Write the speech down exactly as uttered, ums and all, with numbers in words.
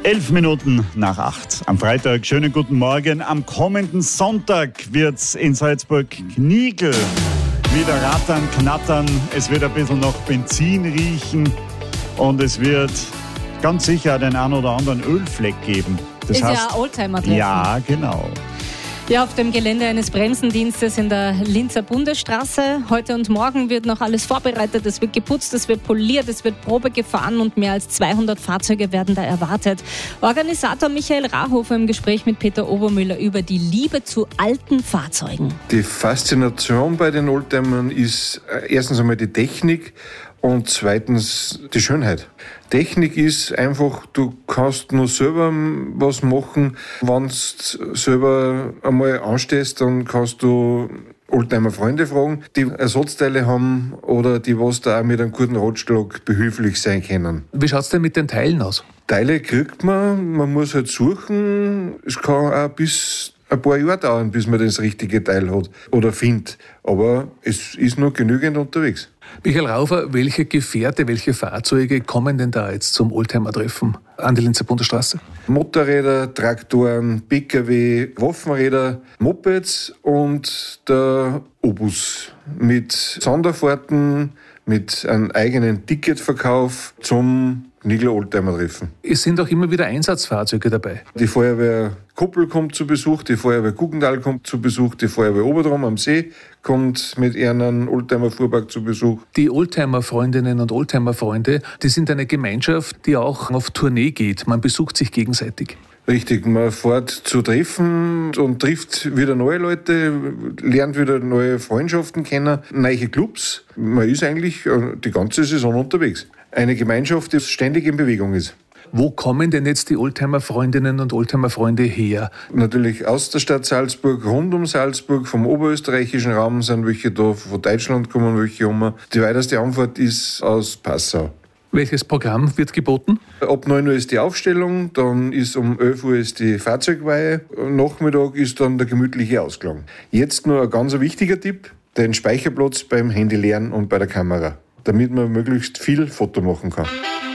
Elf Minuten nach acht am Freitag. Schönen guten Morgen. Am kommenden Sonntag wird es in Salzburg-Kniegl wieder rattern, knattern. Es wird ein bisschen nach Benzin riechen und es wird ganz sicher den einen oder anderen Ölfleck geben. Das ist heißt, ja Oldtimer-Treffen. Ja, genau. Ja, auf dem Gelände eines Bremsendienstes in der Linzer Bundesstraße. Heute und morgen wird noch alles vorbereitet. Es wird geputzt, es wird poliert, es wird Probe gefahren und mehr als zweihundert Fahrzeuge werden da erwartet. Organisator Michael Rahofer im Gespräch mit Peter Obermüller über die Liebe zu alten Fahrzeugen. Die Faszination bei den Oldtimern ist erstens einmal die Technik und zweitens die Schönheit. Technik ist einfach, du kannst nur selber was machen. Wenn du selber einmal anstehst, dann kannst du Oldtimer-Freunde fragen, die Ersatzteile haben oder die was da auch mit einem guten Ratschlag behilflich sein können. Wie schaut es denn mit den Teilen aus? Teile kriegt man, man muss halt suchen. Es kann auch bis ein paar Jahre dauern, bis man das richtige Teil hat oder findet. Aber es ist noch genügend unterwegs. Michael Rahofer, welche Gefährte, welche Fahrzeuge kommen denn da jetzt zum Oldtimer-Treffen an die Linzer Bundesstraße? Motorräder, Traktoren, P K W, Waffenräder, Mopeds und der Obus mit Sonderfahrten, mit einem eigenen Ticketverkauf zum Kniegler Oldtimer-Treffen. Es sind auch immer wieder Einsatzfahrzeuge dabei. Die Feuerwehr Koppel kommt zu Besuch, die Feuerwehr Guggendal kommt zu Besuch, die Feuerwehr Oberdrom am See kommt mit ihren Oldtimer-Fuhrpark zu Besuch. Die Oldtimer-Freundinnen und Oldtimer-Freunde, die sind eine Gemeinschaft, die auch auf Tournee geht. Man besucht sich gegenseitig. Richtig, man fährt zu Treffen und trifft wieder neue Leute, lernt wieder neue Freundschaften kennen, neue Clubs. Man ist eigentlich die ganze Saison unterwegs. Eine Gemeinschaft, die ständig in Bewegung ist. Wo kommen denn jetzt die Oldtimer-Freundinnen und Oldtimer-Freunde her? Natürlich aus der Stadt Salzburg, rund um Salzburg, vom oberösterreichischen Raum sind welche da, von Deutschland kommen welche um. Die weiteste Anfahrt ist aus Passau. Welches Programm wird geboten? Ab neun Uhr ist die Aufstellung, dann ist um elf Uhr ist die Fahrzeugweihe, am Nachmittag ist dann der gemütliche Ausklang. Jetzt nur ein ganz wichtiger Tipp, den Speicherplatz beim Handy leeren und bei der Kamera, damit man möglichst viel Foto machen kann.